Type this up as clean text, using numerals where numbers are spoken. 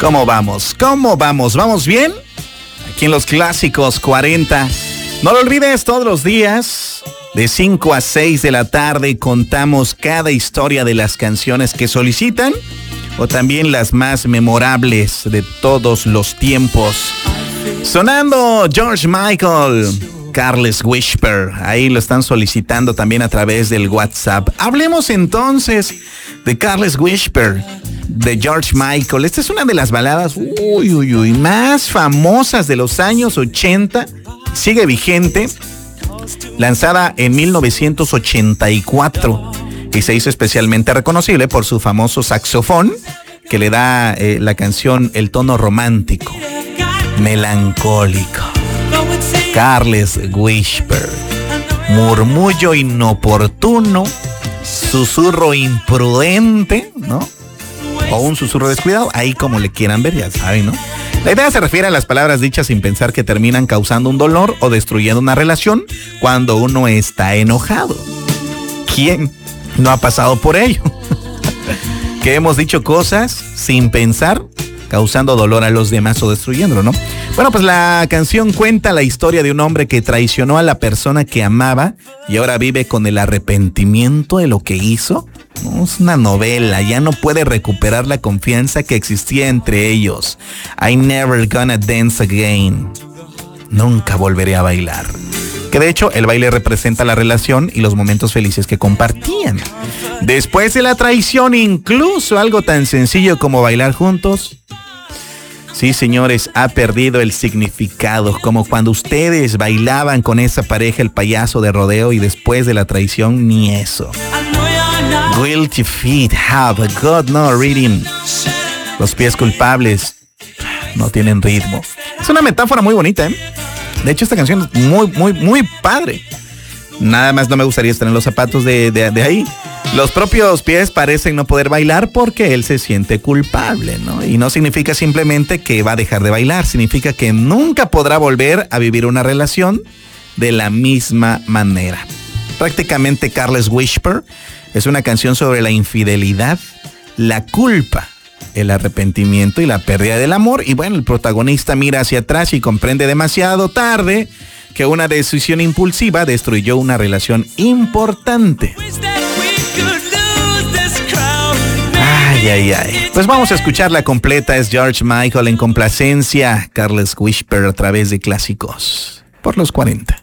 ¿Cómo vamos? ¿Cómo vamos? ¿Vamos bien? Aquí en los clásicos 40. No lo olvides, todos los días de 5 a 6 de la tarde contamos cada historia de las canciones que solicitan o también las más memorables de todos los tiempos. Sonando George Michael, Careless Whisper. Ahí lo están solicitando también a través del WhatsApp. Hablemos entonces de Careless Whisper, de George Michael. Esta es una de las baladas más famosas de los años 80. Sigue vigente. Lanzada en 1984 y se hizo especialmente reconocible por su famoso saxofón que le da la canción el tono romántico, melancólico. Careless Whisper, murmullo inoportuno, susurro imprudente, ¿no? O un susurro descuidado, ahí como le quieran ver, ya saben, ¿no? La idea se refiere a las palabras dichas sin pensar que terminan causando un dolor o destruyendo una relación cuando uno está enojado. ¿Quién no ha pasado por ello? Que hemos dicho cosas sin pensar, causando dolor a los demás o destruyéndolo, ¿no? Bueno, pues la canción cuenta la historia de un hombre que traicionó a la persona que amaba y ahora vive con el arrepentimiento de lo que hizo. No, es una novela, ya no puede recuperar la confianza que existía entre ellos. I never gonna dance again. Nunca volveré a bailar. Que de hecho el baile representa la relación y los momentos felices que compartían. Después de la traición, incluso algo tan sencillo como bailar juntos, sí, señores, ha perdido el significado, como cuando ustedes bailaban con esa pareja el payaso de rodeo y después de la traición ni eso. Guilty feet have got no rhythm. Los pies culpables no tienen ritmo. Es una metáfora muy bonita, ¿eh? De hecho, esta canción es muy padre. Nada más no me gustaría estar en los zapatos de ahí. Los propios pies parecen no poder bailar porque él se siente culpable, ¿no? Y no significa simplemente que va a dejar de bailar, significa que nunca podrá volver a vivir una relación de la misma manera. Prácticamente Careless Whisper es una canción sobre la infidelidad, la culpa, el arrepentimiento y la pérdida del amor. Y bueno, el protagonista mira hacia atrás y comprende demasiado tarde que una decisión impulsiva destruyó una relación importante. Ay. Pues vamos a escucharla completa. Es George Michael en complacencia. Careless Whisper a través de clásicos por los 40.